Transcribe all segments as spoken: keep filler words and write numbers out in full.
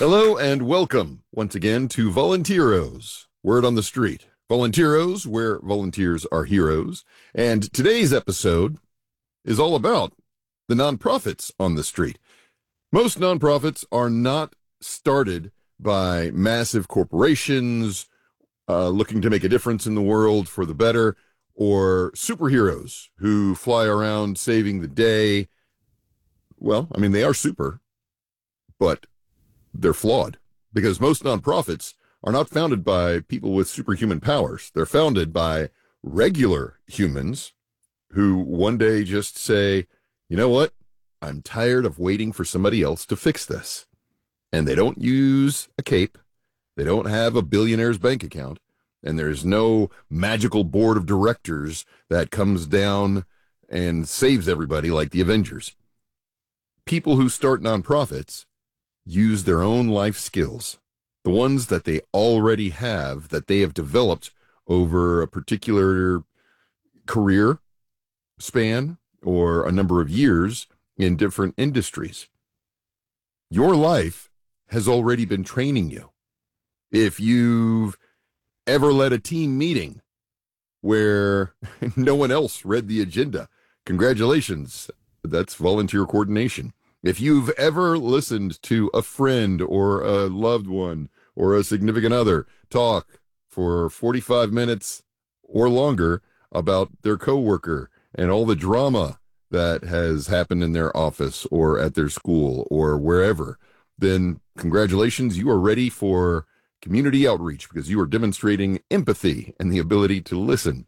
Hello and welcome once again to Volunteeros, Word on the Street. Volunteeros, where volunteers are heroes. And today's episode is all about the nonprofits on the street. Most nonprofits are not started by massive corporations uh, looking to make a difference in the world for the better, or superheroes who fly around saving the day. Well, I mean, they are super, but they're flawed, because most nonprofits are not founded by people with superhuman powers. They're founded by regular humans who one day just say, you know what? I'm tired of waiting for somebody else to fix this. And they don't use a cape. They don't have a billionaire's bank account. And there's no magical board of directors that comes down and saves everybody like the Avengers. People who start nonprofits use their own life skills, the ones that they already have, that they have developed over a particular career span or a number of years in different industries. Your life has already been training you. If you've ever led a team meeting where no one else read the agenda, congratulations, that's volunteer coordination. If you've ever listened to a friend or a loved one or a significant other talk for forty-five minutes or longer about their coworker and all the drama that has happened in their office or at their school or wherever, then congratulations, you are ready for community outreach because you are demonstrating empathy and the ability to listen.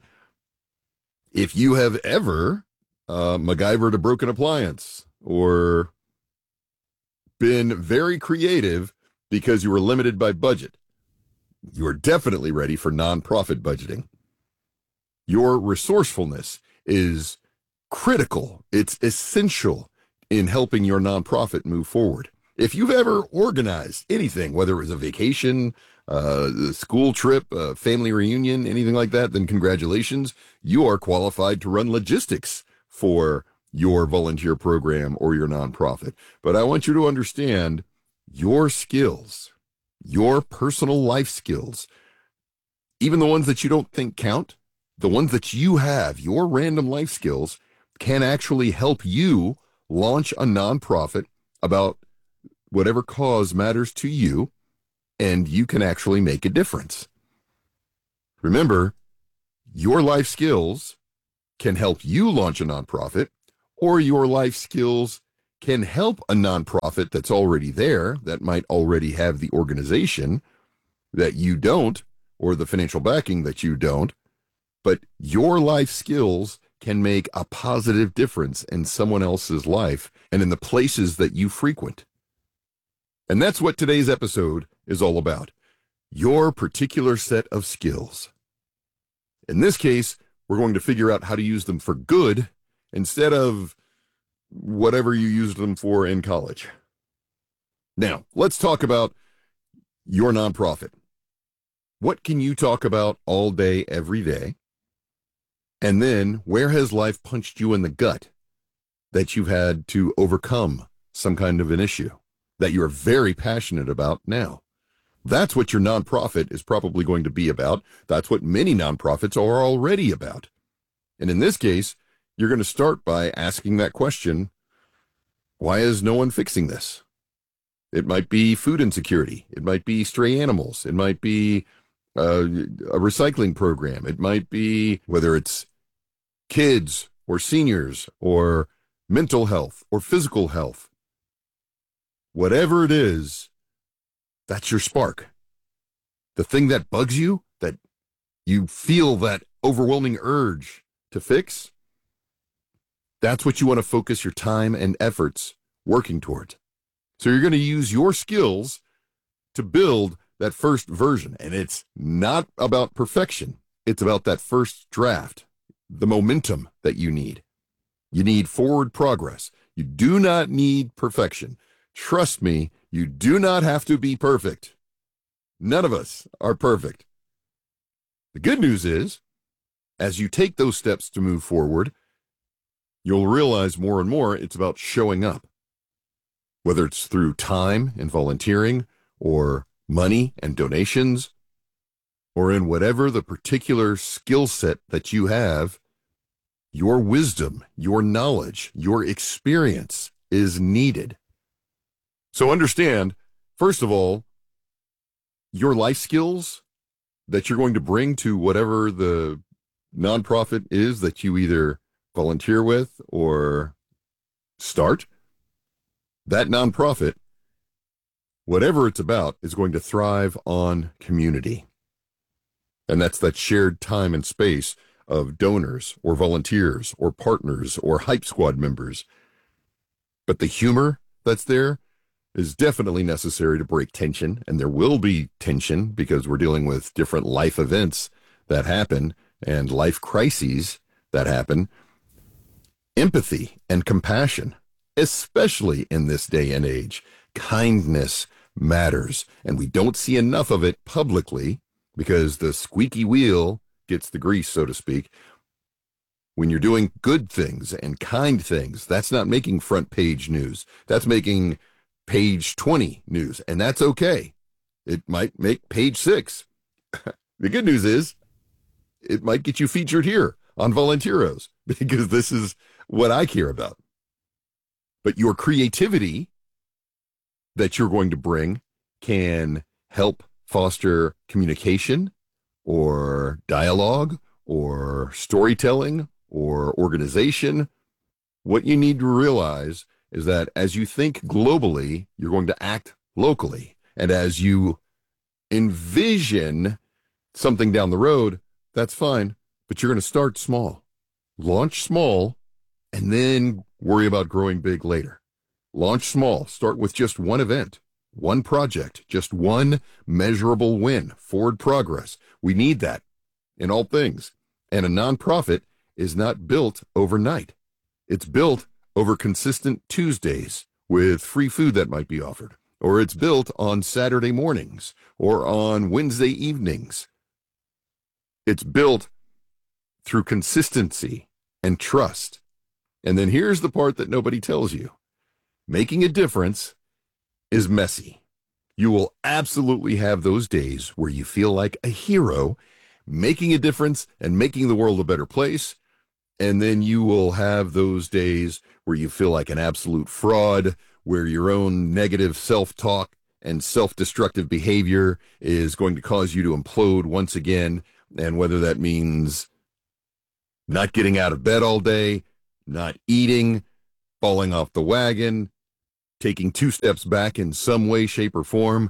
If you have ever uh, MacGyvered a broken appliance or been very creative because you were limited by budget, you are definitely ready for nonprofit budgeting. Your resourcefulness is critical. It's essential in helping your nonprofit move forward. If you've ever organized anything, whether it was a vacation, uh, a school trip, a family reunion, anything like that, then congratulations. You are qualified to run logistics for your volunteer program or your nonprofit. But I want you to understand your skills, your personal life skills, even the ones that you don't think count, the ones that you have, your random life skills, can actually help you launch a nonprofit about whatever cause matters to you, and you can actually make a difference. Remember, your life skills can help you launch a nonprofit, or your life skills can help a nonprofit that's already there, that might already have the organization that you don't, or the financial backing that you don't, but your life skills can make a positive difference in someone else's life and in the places that you frequent. And that's what today's episode is all about, your particular set of skills. In this case, we're going to figure out how to use them for good instead of whatever you used them for in college. Now, let's talk about your nonprofit. What can you talk about all day, every day? And then, where has life punched you in the gut that you've had to overcome some kind of an issue that you're very passionate about now? That's what your nonprofit is probably going to be about. That's what many nonprofits are already about. And in this case, you're going to start by asking that question, why is no one fixing this? It might be food insecurity. It might be stray animals. It might be uh, a recycling program. It might be whether it's kids or seniors or mental health or physical health. Whatever it is, that's your spark. The thing that bugs you, that you feel that overwhelming urge to fix, that's what you want to focus your time and efforts working towards. So you're going to use your skills to build that first version. And it's not about perfection. It's about that first draft, the momentum that you need. You need forward progress. You do not need perfection. Trust me, you do not have to be perfect. None of us are perfect. The good news is, as you take those steps to move forward, you'll realize more and more it's about showing up. Whether it's through time and volunteering, or money and donations, or in whatever the particular skill set that you have, your wisdom, your knowledge, your experience is needed. So understand, first of all, your life skills that you're going to bring to whatever the nonprofit is that you either volunteer with or start, that nonprofit, whatever it's about, is going to thrive on community. And that's that shared time and space of donors or volunteers or partners or Hype Squad members. But the humor that's there is definitely necessary to break tension, and there will be tension because we're dealing with different life events that happen and life crises that happen. Empathy and compassion, especially in this day and age. Kindness matters, and we don't see enough of it publicly because the squeaky wheel gets the grease, so to speak. When you're doing good things and kind things, that's not making front page news. That's making page twenty news, and that's okay. It might make page six. The good news is it might get you featured here on Volunteeros because this is what I care about. But your creativity that you're going to bring can help foster communication or dialogue or storytelling or organization. What you need to realize is that as you think globally, you're going to act locally. And as you envision something down the road, that's fine, but you're going to start small. Launch small, and then worry about growing big later. Launch small. Start with just one event, one project, just one measurable win, forward progress. We need that in all things. And a nonprofit is not built overnight. It's built over consistent Tuesdays with free food that might be offered, or it's built on Saturday mornings or on Wednesday evenings. It's built through consistency and trust. And then here's the part that nobody tells you. Making a difference is messy. You will absolutely have those days where you feel like a hero making a difference and making the world a better place. And then you will have those days where you feel like an absolute fraud, where your own negative self-talk and self-destructive behavior is going to cause you to implode once again. And whether that means not getting out of bed all day, not eating, falling off the wagon, taking two steps back in some way, shape, or form,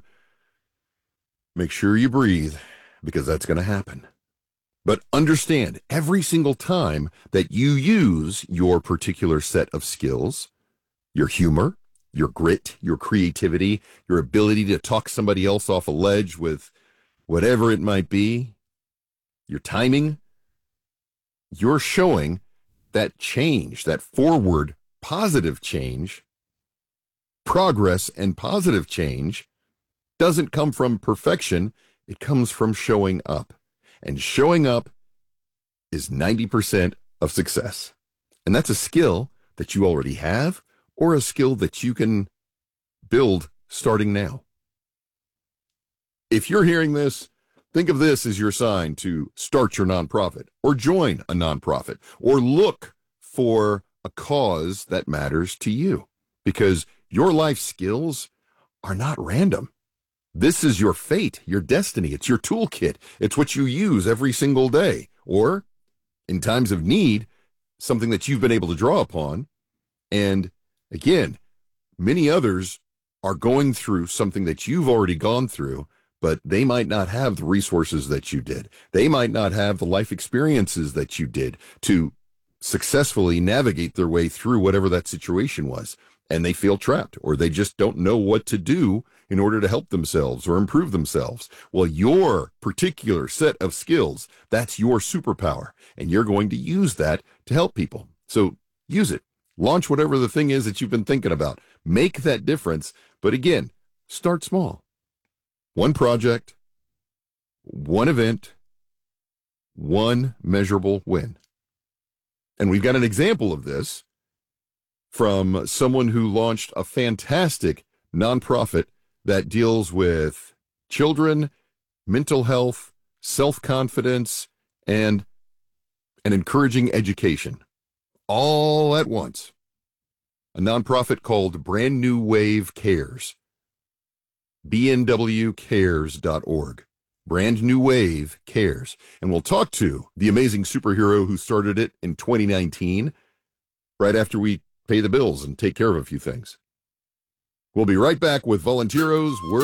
make sure you breathe, because that's going to happen. But understand, every single time that you use your particular set of skills, your humor, your grit, your creativity, your ability to talk somebody else off a ledge with whatever it might be, your timing, you're showing that change, that forward positive change, progress and positive change doesn't come from perfection. It comes from showing up. And showing up is ninety percent of success. And that's a skill that you already have or a skill that you can build starting now. If you're hearing this, think of this as your sign to start your nonprofit or join a nonprofit or look for a cause that matters to you, because your life skills are not random. This is your fate, your destiny. It's your toolkit. It's what you use every single day. Or, in times of need, something that you've been able to draw upon. And again, many others are going through something that you've already gone through, but they might not have the resources that you did. They might not have the life experiences that you did to successfully navigate their way through whatever that situation was. And they feel trapped, or they just don't know what to do in order to help themselves or improve themselves. Well, your particular set of skills, that's your superpower, and you're going to use that to help people. So use it. Launch whatever the thing is that you've been thinking about. Make that difference. But again, start small. One project, one event, one measurable win. And we've got an example of this from someone who launched a fantastic nonprofit that deals with children, mental health, self-confidence, and an encouraging education, all at once. A nonprofit called Brand New Wave Cares. B N W cares dot org. Brand New Wave Cares. And we'll talk to the amazing superhero who started it in twenty nineteen, right after we pay the bills and take care of a few things. We'll be right back with Volunteeros. Word